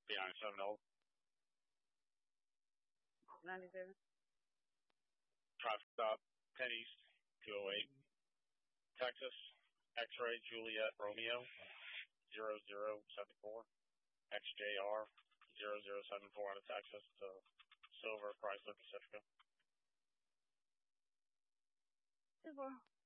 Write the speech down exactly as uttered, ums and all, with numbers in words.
B ninety-seven old. ninety-seven. Traffic stop, ten East, two oh eight. Texas, X-ray, Juliet, Romeo, zero zero seven four. X J R, zero zero seven four out of Texas to Silver, Chrysler, Pacifica. Silver.